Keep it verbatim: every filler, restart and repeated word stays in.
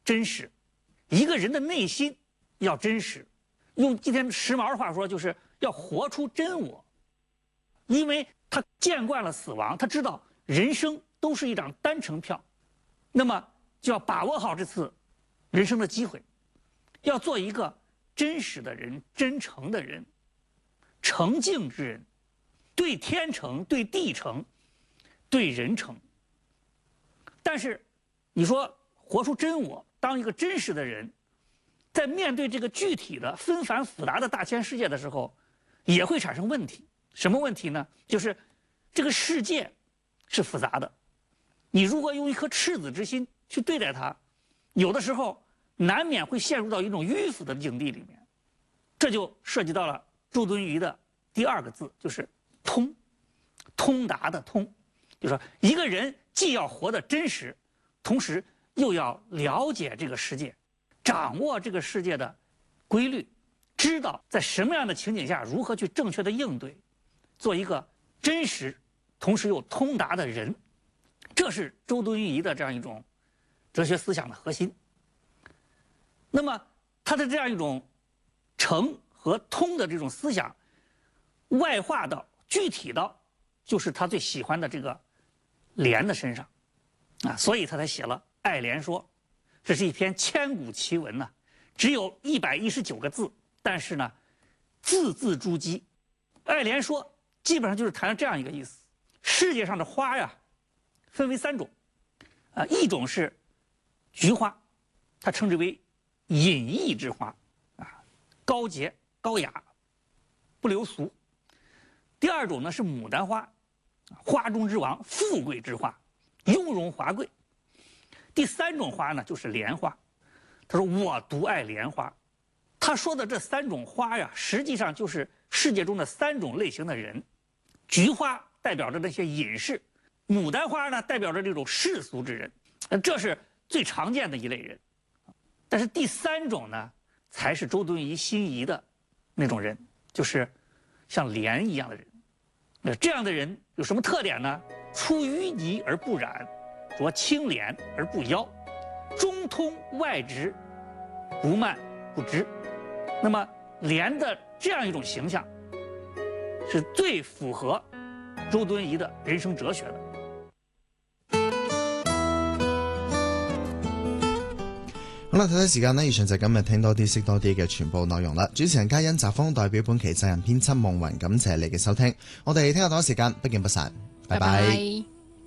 真实，一个人的内心要真实。用今天时髦的话说，就是要活出真我。因为他见惯了死亡，他知道人生都是一张单程票，那么就要把握好这次人生的机会，要做一个真实的人、真诚的人、诚敬之人，对天诚、对地诚、对人诚。但是你说活出真我，当一个真实的人，在面对这个具体的纷繁复杂的大千世界的时候，也会产生问题。什么问题呢？就是这个世界是复杂的，你如果用一颗赤子之心去对待它，有的时候难免会陷入到一种迂腐的境地里面。这就涉及到了周敦颐的第二个字，就是通，通达的通。就是说一个人既要活得真实，同时又要了解这个世界，掌握这个世界的规律，知道在什么样的情景下如何去正确的应对，做一个真实同时又通达的人。这是周敦颐的这样一种哲学思想的核心。那么他的这样一种诚和通的这种思想外化到具体到就是他最喜欢的这个莲的身上啊，所以他才写了《爱莲说》。这是一篇千古奇文呢、啊，只有一百一十九个字，但是呢字字珠玑。《爱莲说》基本上就是谈了这样一个意思：世界上的花呀分为三种啊，一种是菊花，它称之为隐逸之花啊，高洁高雅，不流俗。第二种呢是牡丹花，花中之王，富贵之花，雍容华贵。第三种花呢就是莲花。他说我独爱莲花。他说的这三种花呀，实际上就是世界中的三种类型的人。菊花代表着那些隐士，牡丹花呢代表着这种世俗之人，这是最常见的一类人。但是第三种呢才是周敦颐心仪的那种人，就是像莲一样的人。那这样的人有什么特点呢？出淤泥而不染，着清廉而不妖，中通外直，不慢不支。那么莲的这样一种形象是最符合周敦颐的人生哲学的。 好啦，睇睇時間呢，以上就今日聽多啲識多啲嘅全部內容啦。主持人嘉欣、澤峰代表本期責任編輯夢雲，感謝你嘅收聽。我哋聽日同一時間不見不散，拜拜。拜拜。